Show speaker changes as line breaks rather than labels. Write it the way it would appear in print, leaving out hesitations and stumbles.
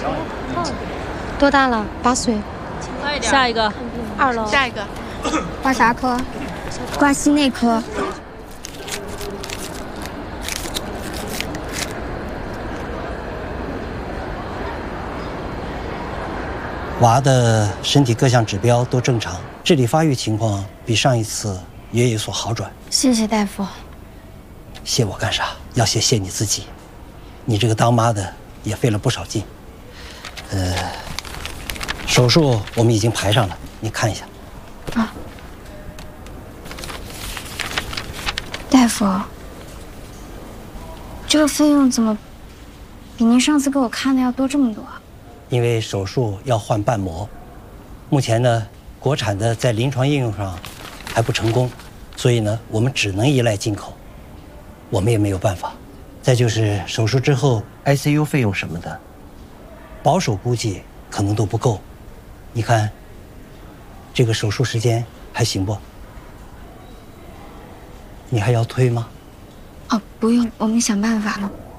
多大了？8岁。
下一个
2楼。
下一个。
挂啥科？挂心内科。
娃的身体各项指标都正常，智力发育情况比上一次也有所好转。
谢谢大夫。
谢我干啥？要谢你自己。你这个当妈的也费了不少劲。手术我们已经排上了，你看一下。
啊。大夫，这个费用怎么比您上次给我看的要多这么多？
因为手术要换瓣膜，目前呢，国产的在临床应用上还不成功，所以呢，我们只能依赖进口，我们也没有办法。再就是手术之后 ICU 费用什么的，保守估计可能都不够。你看，这个手术时间还行不？你还要推吗？
哦，不用，我们想办法。